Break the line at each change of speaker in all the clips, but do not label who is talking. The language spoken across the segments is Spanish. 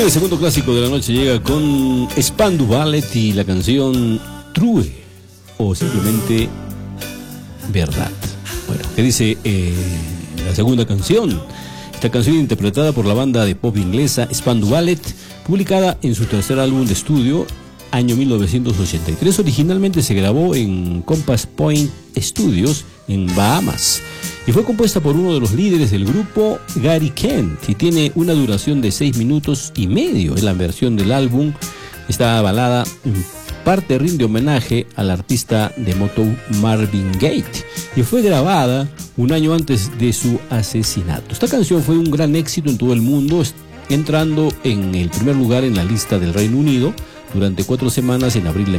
Bien, el segundo clásico de la noche llega con Spandau Ballet y la canción True, o simplemente Verdad. Bueno, ¿qué dice la segunda canción? Esta canción interpretada por la banda de pop inglesa Spandau Ballet, publicada en su tercer álbum de estudio, año 1983. Originalmente se grabó en Compass Point Studios en Bahamas y fue compuesta por uno de los líderes del grupo, Gary Kent, y tiene una duración de 6 minutos y medio. En la versión del álbum, esta balada en parte rinde homenaje al artista de Motown Marvin Gaye y fue grabada un año antes de su asesinato. Esta canción fue un gran éxito en todo el mundo, entrando en el primer lugar en la lista del Reino Unido durante 4 semanas en abril de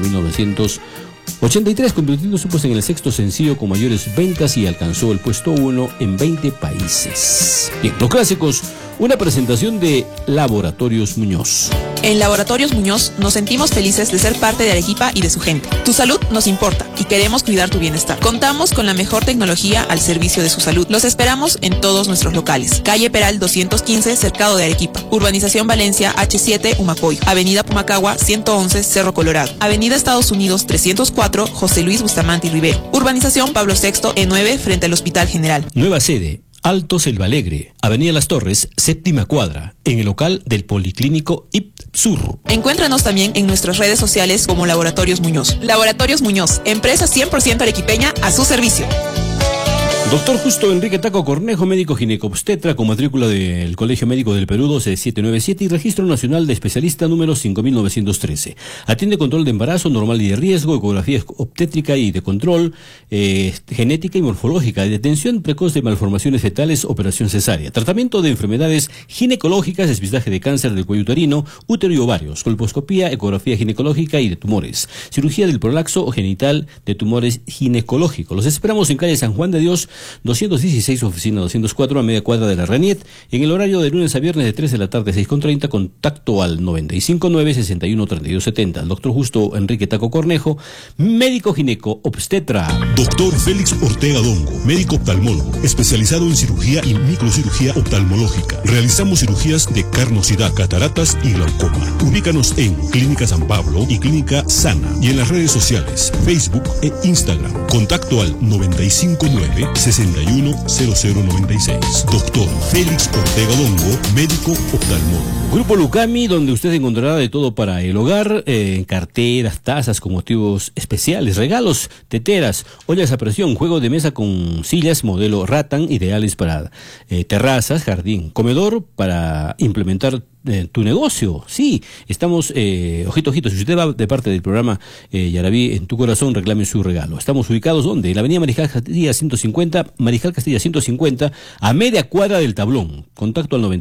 1983, convirtiéndose pues en el sexto sencillo con mayores ventas y alcanzó el puesto 1 en 20 países. Bien, los clásicos, una presentación de Laboratorios Muñoz.
En Laboratorios Muñoz nos sentimos felices de ser parte de Arequipa y de su gente. Tu salud nos importa y queremos cuidar tu bienestar. Contamos con la mejor tecnología al servicio de su salud. Los esperamos en todos nuestros locales. Calle Peral 215, Cercado de Arequipa. Urbanización Valencia H7, Humacoy. Avenida Pumacagua 111, Cerro Colorado. Avenida Estados Unidos 304, José Luis Bustamante y Rivero. Urbanización Pablo VI, E9, frente al Hospital General.
Nueva sede, Alto Selva Alegre, Avenida Las Torres, séptima cuadra, en el local del Policlínico IPSUR.
Encuéntranos también en nuestras redes sociales como Laboratorios Muñoz. Laboratorios Muñoz, empresa 100% arequipeña a su servicio.
Doctor Justo Enrique Taco Cornejo, médico ginecobstetra con matrícula del Colegio Médico del Perú 12797 y registro nacional de especialista número 5913. Atiende control de embarazo normal y de riesgo, ecografía obstétrica y de control, genética y morfológica, detención precoz de malformaciones fetales, operación cesárea, tratamiento de enfermedades ginecológicas, despistaje de cáncer del cuello uterino, útero y ovarios, colposcopía, ecografía ginecológica y de tumores, cirugía del prolaxo o genital de tumores ginecológicos. Los esperamos en calle San Juan de Dios 216, oficina 204, a media cuadra de la Raniet, en el horario de lunes a viernes de 3 de la tarde a 6:30, contacto al 959-613270. El doctor Justo Enrique Taco Cornejo, médico gineco obstetra.
Doctor Félix Ortega Dongo, médico oftalmólogo, especializado en cirugía y microcirugía oftalmológica. Realizamos cirugías de carnosidad, cataratas y glaucoma. Ubícanos en Clínica San Pablo y Clínica Sana, y en las redes sociales, Facebook e Instagram. Contacto al 959-610096. Doctor Félix Ortega Dongo, médico oftalmólogo.
Grupo Lucami, donde usted encontrará de todo para el hogar, carteras, tazas con motivos especiales, regalos, teteras, ollas a presión, juego de mesa con sillas modelo Rattan, ideales para terrazas, jardín, comedor para implementar tu negocio. Sí, estamos, ojito, si usted va de parte del programa Yarabí en tu corazón, reclame su regalo. Estamos ubicados ¿dónde? En la avenida Mariscal Castilla 150, a media cuadra del Tablón. Contacto al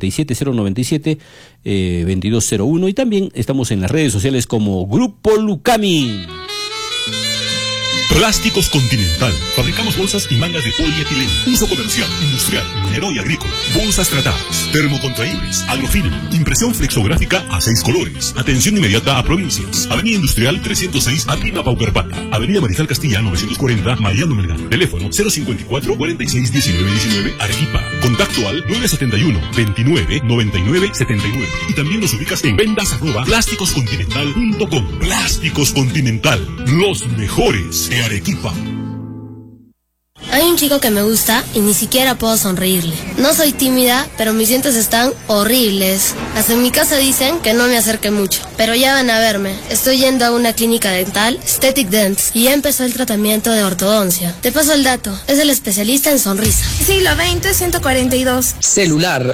97097-2201, y también estamos en las redes sociales como Grupo Lucami.
Plásticos Continental. Fabricamos bolsas y mangas de polietileno. Uso comercial, industrial, minero y agrícola. Bolsas tratadas, termocontraíbles, agrofilm, impresión flexográfica a 6 colores. Atención inmediata a provincias. Avenida Industrial 306, Avenida Paucarpata. Avenida Mariscal Castilla 940, Mariano Melgar. Teléfono 054-46-1919, Arequipa. Contacto al 971-29-99-79. Y también nos ubicas en ventas@plásticoscontinental.com. Plásticos Continental, los mejores de Arequipa.
Hay un chico que me gusta y ni siquiera puedo sonreírle. No soy tímida, pero mis dientes están horribles. Hasta en mi casa dicen que no me acerque mucho, pero ya van a verme. Estoy yendo a una clínica dental, Aesthetic Dents, y ya empezó el tratamiento de ortodoncia. Te paso el dato, es el especialista en sonrisa.
Siglo XX, 142.
Celular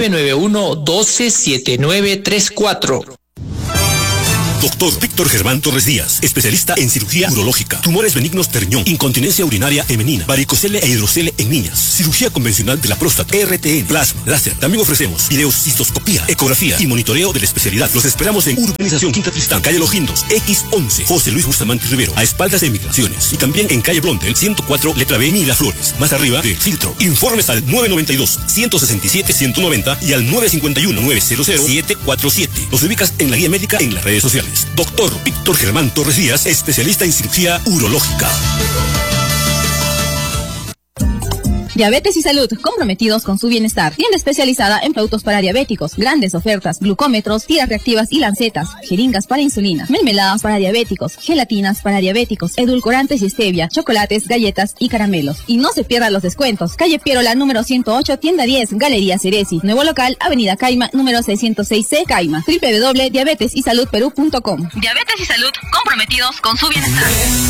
991-127934.
Doctor Víctor Germán Torres Díaz, especialista en cirugía urológica, tumores benignos de riñón, incontinencia urinaria femenina, varicocele e hidrocele en niñas, cirugía convencional de la próstata, RTN, plasma, láser. También ofrecemos videocistoscopía, ecografía y monitoreo de la especialidad. Los esperamos en Urbanización Quinta Tristán, calle Los Guindos, X11, José Luis Bustamante y Rivero, a espaldas de Migraciones. Y también en calle Blondel, 104, letra B, Miraflores, más arriba de Filtro. Informes al 992-167-190 y al 951-900-747. Los ubicas en la guía médica en las redes sociales. Doctor Víctor Germán Torres Díaz, especialista en cirugía urológica.
Diabetes y Salud, comprometidos con su bienestar. Tienda especializada en productos para diabéticos, grandes ofertas, glucómetros, tiras reactivas y lancetas, jeringas para insulina, mermeladas para diabéticos, gelatinas para diabéticos, edulcorantes y stevia, chocolates, galletas y caramelos. Y no se pierdan los descuentos. Calle Pierola, número 108, tienda 10, Galería Ceresi. Nuevo local, Avenida Caima, número 606C, Caima. www.diabetesysaludperú.com. Diabetes y Salud, comprometidos con su bienestar.